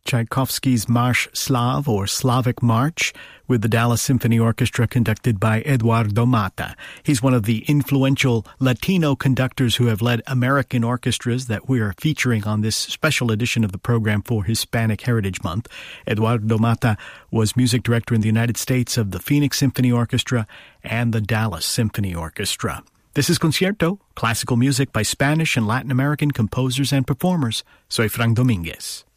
Tchaikovsky's Marsch Slav, or Slavic March, with the Dallas Symphony Orchestra conducted by Eduardo Mata. He's one of the influential Latino conductors who have led American orchestras that we are featuring on this special edition of the program for Hispanic Heritage Month. Eduardo Mata was music director in the United States of the Phoenix Symphony Orchestra and the Dallas Symphony Orchestra. This is Concierto, classical music by Spanish and Latin American composers and performers. Soy Frank Domínguez.